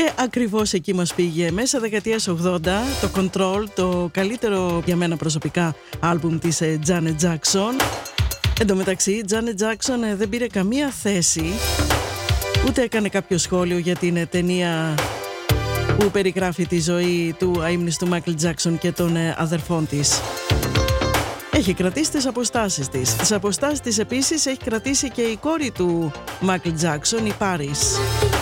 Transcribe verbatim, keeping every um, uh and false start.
Και ακριβώς εκεί μας πήγε μέσα δεκαετίας ογδόντα το Control, το καλύτερο για μένα προσωπικά άλμπουμ της Janet Jackson. Εν τω μεταξύ η Janet Jackson δεν πήρε καμία θέση, ούτε έκανε κάποιο σχόλιο για την ταινία που περιγράφει τη ζωή του αείμνηστου Michael Jackson και των αδερφών της. Έχει κρατήσει τις αποστάσεις της. Τις αποστάσεις της επίσης έχει κρατήσει και η κόρη του Michael Jackson, η Paris.